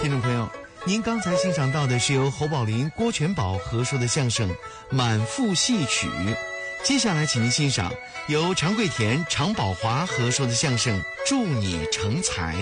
听众朋友，您刚才欣赏到的是由侯宝林、郭全宝合说的相声《满腹戏曲》。接下来，请您欣赏由常贵田、常宝华合说的相声《祝你成才》。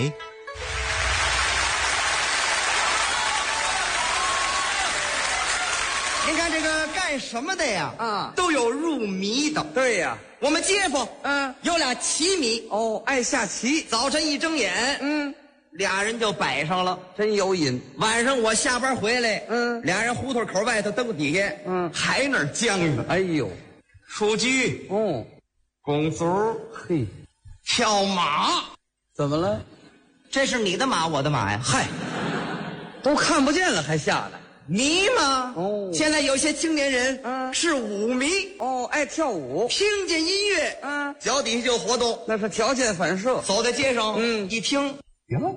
您看这个干什么的呀？ 啊， 都有入迷的。 对呀， 我们街坊，有俩棋迷。 哦，爱下棋， 早晨一睁眼，俩人就摆上了， 真有瘾。 晚上我下班回来，俩人胡同口外头灯底下，还那儿僵着。 哎呦， 书局， 哦， 拱足， 嘿， 跳马。 怎么了？ 这是你的马，我的马呀？ 嗨，都看不见了还下来？ 迷吗？ 哦， 现在有些青年人，是舞迷。 哦，爱跳舞， 听见音乐，脚底下就活动， 那是条件反射。 走在街上，一听，哟，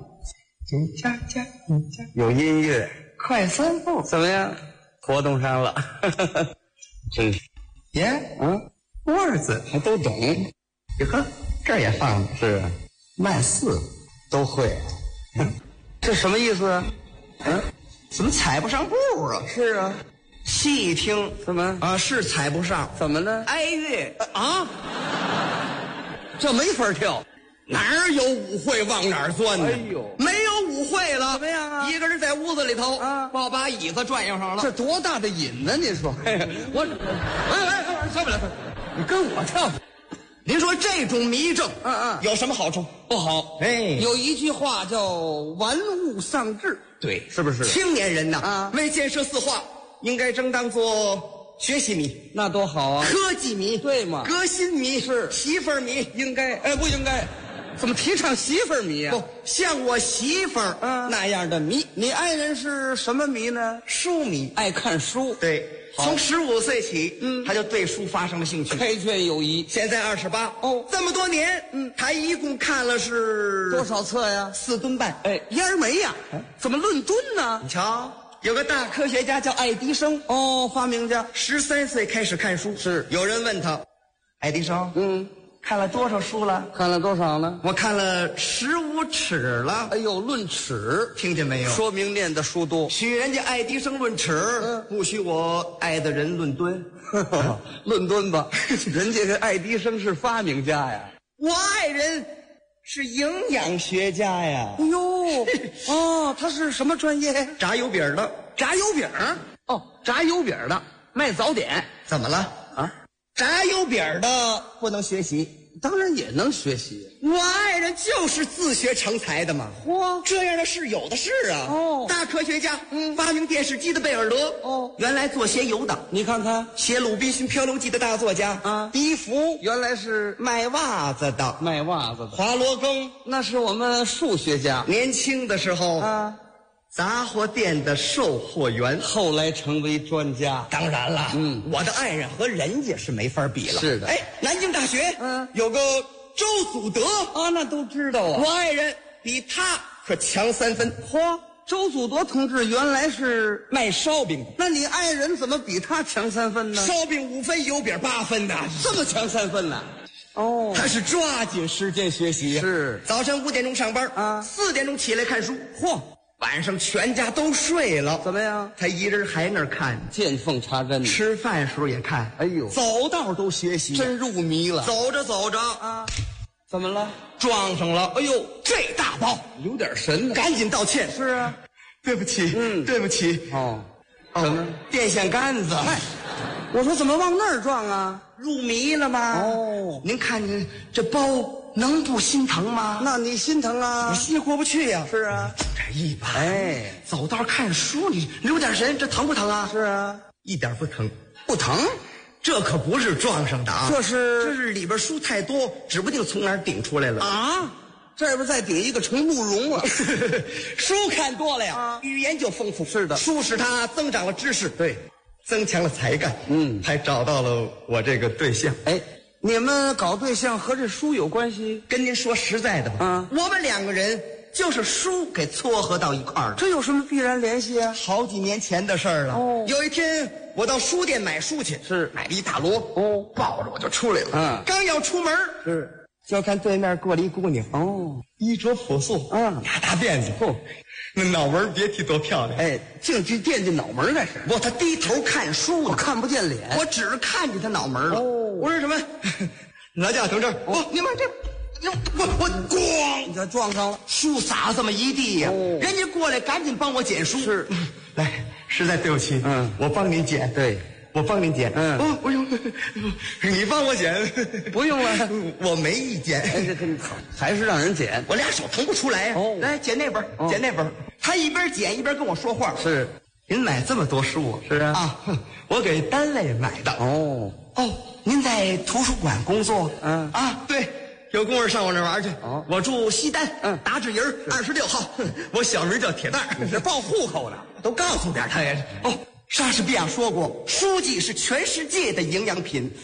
有音乐， 快3步， 怎么样？活动上了，真是。 耶，味子还都懂。 你看这儿也放着， 是啊， 慢4 都会。这什么意思啊？ 怎么踩不上步啊？ 是啊， 细一听， 怎么是踩不上？ 怎么呢？ 哀乐啊，这没法跳。 哪儿有舞会往哪儿钻呢？ 哎呦， 没有舞会了， 怎么样啊？ 一个人在屋子里头把椅子转悠上了， 这多大的瘾呢？您说，我，受不了，你跟我跳。 您说这种迷症，有什么好处？ 不好。有一句话叫“玩物丧志”， 对， 是不是？ 青年人呐，为建设四化，应该争当做学习迷， 那多好啊！ 科技迷， 对吗？ 革新迷是， 媳妇儿迷， 应该，不应该？怎么提倡媳妇儿迷啊？ 不像我媳妇儿那样的迷。 你爱人是什么迷呢？ 书迷， 爱看书。 对，从15岁起，他就对书发生了兴趣， 开卷有益。 现在28，这么多年，他一共看了是多少册呀 ？4吨半。 烟儿没呀？怎么论吨呢？ 你瞧，有个大科学家叫爱迪生， 发明家 13岁开始看书。 是， 有人问他，爱迪生，看了多少书了？ 看了多少呢？ 我看了15尺了。 哎呦，论尺， 听见没有？ 说明念的书多。 许人家爱迪生论尺，不许我爱的人论吨。 论吨吧，人家这爱迪生是发明家呀， 我爱人是营养学家呀。 哎呦，他是什么专业？ 炸油饼的。 炸油饼？炸油饼的，卖早点。 怎么了？炸油饼的不能学习？ 当然也能学习。 我爱人就是自学成才的嘛。 嚯， 这样的事有的是啊。大科学家，发明电视机的贝尔德，原来做鞋油的。 你看看， 写《鲁滨逊漂流记》的大作家笛福， 原来是卖袜子的。 卖袜子的。 华罗庚， 那是我们数学家， 年轻的时候杂货店的售货员， 后来成为专家。 当然了，我的爱人和人家是没法比了。 是的， 南京大学有个周祖德那都知道啊。 我爱人比他可强3分。 嚯，周祖德同志原来是卖烧饼的， 那你爱人怎么比他强3分呢？ 烧饼5分，油饼8分呐， 这么强3分呢？ 他是抓紧时间学习。 是， 早晨5点钟上班4点钟起来看书。 嚯！ 晚上全家都睡了， 怎么样？ 他一人还那儿看， 见缝插针。 吃饭时候也看， 哎呦， 走道都学习， 真入迷了。 走着走着怎么了？ 撞上了。哎呦，这大包有点神呢， 赶紧道歉。 是啊， 对不起，对不起。 什么？ 电线杆子。 我说怎么往那儿撞啊？ 入迷了吗？您看见这包能不心疼吗？ 那你心疼啊？ 你心过不去呀。 是啊， 这一把走道看书，你留点神，这疼不疼啊？ 是啊， 一点不疼， 不疼。 这可不是撞上的啊， 这是里边书太多，指不定从哪儿顶出来了啊。这边再顶一个成鹿茸了。 书看多了呀，语言就丰富。 是的， 书使他增长了知识， 对， 增强了才干，还找到了我这个对象。 你们搞对象和这书有关系？ 跟您说实在的吧，我们2个人就是书给撮合到一块儿了。 这有什么必然联系啊？ 好几年前的事儿了。有一天我到书店买书去，买了一大摞，抱着我就出来了。刚要出门，就看对面过了一姑娘，衣着朴素，俩大辫子， 那脑门别提多漂亮。 哎，净去惦记脑门干什么？ 不，他低头看书呢， 我看不见脸， 我只是看见他脑门了。 哦， 我说什么？拿驾停这儿。哦，你们这。我咣， 你这撞上了， 书洒这么一地呀！人家过来赶紧帮我捡书。 是， 来，实在对不起，我帮你捡。 对， 我帮你捡。不用，你帮我捡， 不用了， 我没意见。 还是让人捡， 我俩手腾不出来呀。来，捡那本，捡那本。他一边捡一边跟我说话。 是， 您买这么多书？ 是啊， 我给单位买的。哦，您在图书馆工作？对。有功夫上我那玩去。我住西单，达志营26号。我小名叫铁蛋儿， 你是报户口的， 都告诉点他也是。莎士比亚说过，书籍是全世界的营养品，